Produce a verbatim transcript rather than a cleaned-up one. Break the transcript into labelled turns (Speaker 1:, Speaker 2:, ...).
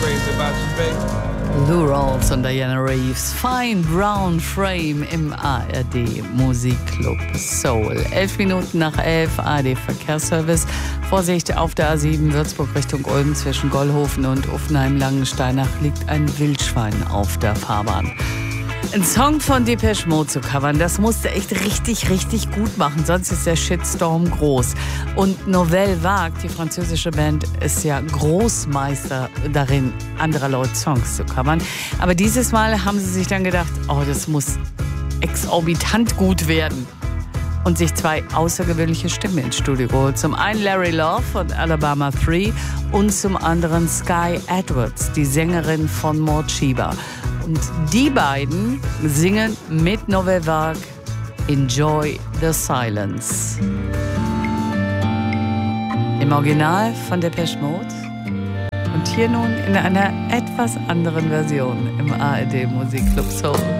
Speaker 1: crazy about you, baby.
Speaker 2: Lou Rawls und Diana Reeves, Fine Brown Frame im A R D Musikclub Soul. Elf Minuten nach elf, A R D Verkehrsservice. Vorsicht, auf der A sieben Würzburg Richtung Ulm zwischen Gollhofen und Uffenheim-Langensteinach liegt ein Wildschwein auf der Fahrbahn. Ein Song von Depeche Mode zu covern, das musste echt richtig, richtig gut machen, sonst ist der Shitstorm groß. Und Nouvelle Vague, die französische Band, ist ja Großmeister darin, anderer Leute Songs zu covern. Aber dieses Mal haben sie sich dann gedacht, oh, das muss exorbitant gut werden. Und sich zwei außergewöhnliche Stimmen ins Studio geholt. Zum einen Larry Love von Alabama drei und zum anderen Sky Edwards, die Sängerin von Morcheeba. Und die beiden singen mit Nouvelle Vague Enjoy the Silence. Im Original von Depeche Mode und hier nun in einer etwas anderen Version im A R D Musikclub Soul.